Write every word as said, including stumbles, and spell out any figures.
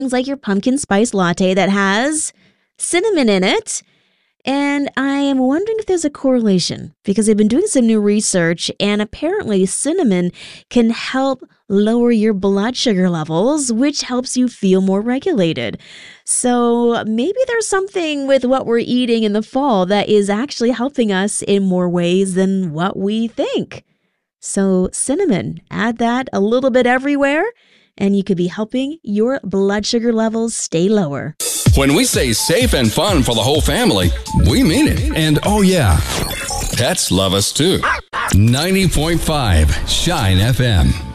things like your pumpkin spice latte that has cinnamon in it. And I am wondering if there's a correlation because I've been doing some new research and apparently cinnamon can help lower your blood sugar levels, which helps you feel more regulated. So maybe there's something with what we're eating in the fall that is actually helping us in more ways than what we think. So cinnamon, add that a little bit everywhere, and you could be helping your blood sugar levels stay lower. When we say safe and fun for the whole family, we mean it. And oh yeah, pets love us too. ninety point five Shine F M.